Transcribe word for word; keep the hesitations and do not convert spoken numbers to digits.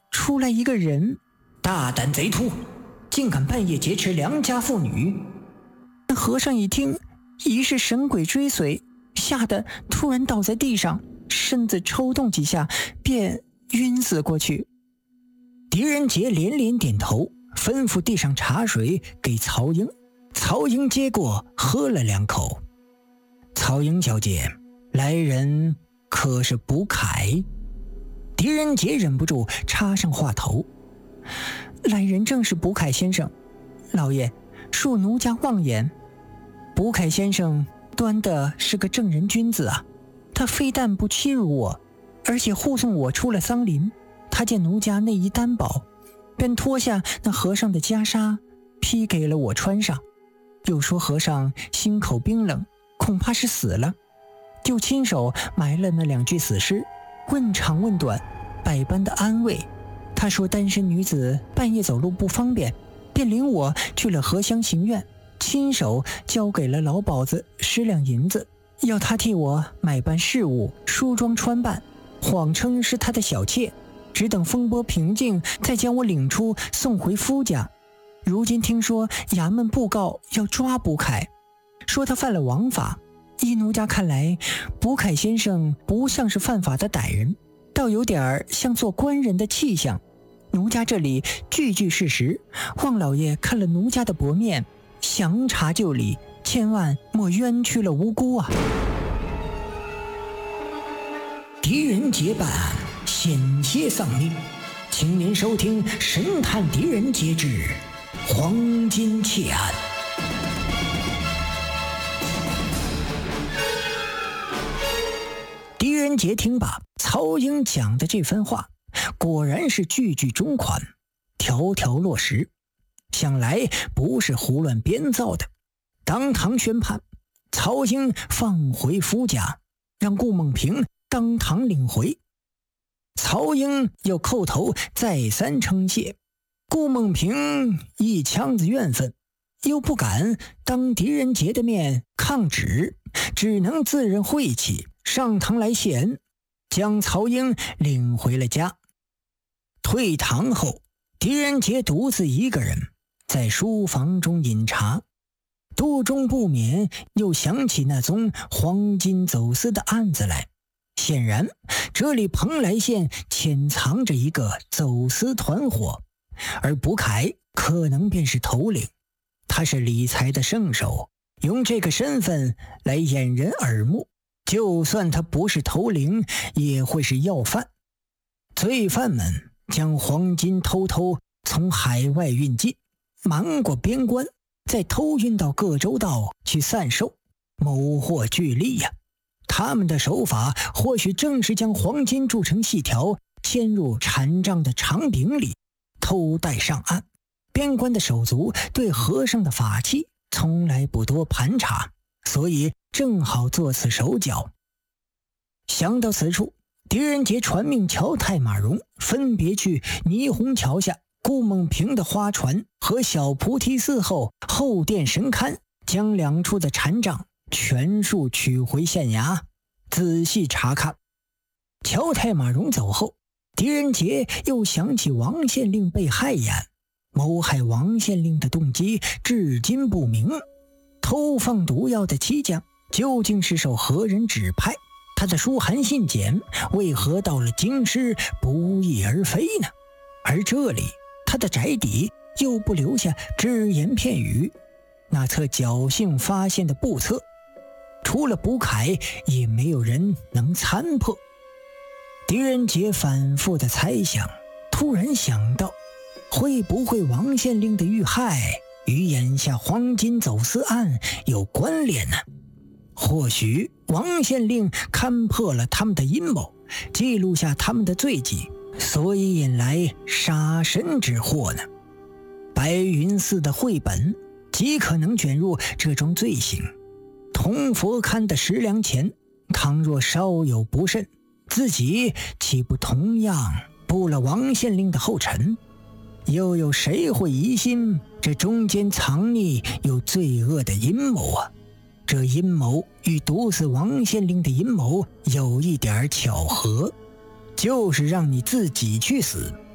出来一个人，大胆贼徒，竟敢半夜劫持良家妇女！那和尚一听，疑是神鬼追随，吓得突然倒在地上，身子抽动几下，便晕死过去。狄仁杰连连点头，吩咐递上茶水给曹英。曹英接过，喝了两口。曹英小姐，来人可是卜凯？狄仁杰忍不住插上话头。来人正是卜凯先生，老爷，恕奴家妄言。卜凯先生端的是个正人君子啊，他非但不欺辱我，而且护送我出了桑林。他见奴家内衣单薄，便脱下那和尚的袈裟披给了我穿上，又说和尚心口冰冷，恐怕是死了，就亲手埋了那两具死尸，问长问短，百般的安慰。他说单身女子半夜走路不方便，便领我去了荷香行院，亲手交给了老鸨子十两银子，要他替我买办事务，梳妆穿扮，谎称是他的小妾，只等风波平静，再将我领出送回夫家。如今听说衙门布告要抓卜凯，说他犯了王法。依奴家看来，卜凯先生不像是犯法的歹人，倒有点像做官人的气象。奴家这里句句事实，望老爷看了奴家的薄面，详查就理，千万莫冤屈了无辜啊！狄仁杰办案险些丧命，请您收听《神探狄仁杰之黄金窃案》。狄仁杰听罢曹英讲的这番话，果然是句句中款，条条落实，想来不是胡乱编造的。当堂宣判，曹英放回夫家，让顾梦平当堂领回。曹英又叩头再三称谢，顾梦平一腔子怨愤，又不敢当狄仁杰的面抗旨，只能自认晦气，上堂来谢恩，将曹英领回了家。退堂后，狄仁杰独自一个人在书房中饮茶，肚中不免又想起那宗黄金走私的案子来。显然这里蓬莱县潜藏着一个走私团伙，而卜凯可能便是头领。他是理财的圣手，用这个身份来掩人耳目，就算他不是头领，也会是要犯。罪犯们将黄金偷偷从海外运进，瞒过边关，再偷运到各州道去散售，谋获巨利呀、啊！他们的手法或许正是将黄金铸成细条，嵌入禅杖的长柄里，偷带上岸。边关的手足对和尚的法器从来不多盘查，所以正好做此手脚。想到此处，狄仁杰传命乔太马荣分别去霓虹桥下顾梦平的花船和小菩提寺后后殿神龛，将两处的禅杖全数取回县衙，仔细查看。乔太马荣走后，狄仁杰又想起王县令被害一案，谋害王县令的动机至今不明。偷放毒药的妻将究竟是受何人指派？他的书函信笺为何到了京师不翼而飞呢？而这里他的宅邸又不留下只言片语，那册侥幸发现的簿册，除了卜凯也没有人能参破。狄仁杰反复的猜想，突然想到，会不会王县令的遇害与眼下黄金走私案有关联呢？或许王县令看破了他们的阴谋，记录下他们的罪迹，所以引来杀身之祸呢？白云寺的绘本极可能卷入这种罪行。铜佛龛的十两钱，倘若稍有不慎，自己岂不同样步了王县令的后尘？又有谁会疑心这中间藏匿有罪恶的阴谋啊？这阴谋与毒死王县令的阴谋有一点巧合，就是让你自己去死，